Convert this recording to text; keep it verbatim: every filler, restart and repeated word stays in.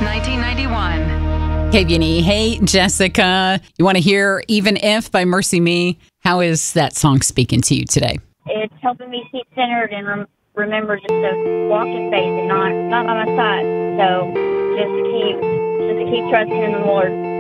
nineteen ninety-one. K V N E. Hey, Jessica. You want to hear Even If by Mercy Me? How is that song speaking to you today? It's helping me keep centered and rem- remember just to walk in faith and not, not on my side. So just keep, just keep trusting in the Lord.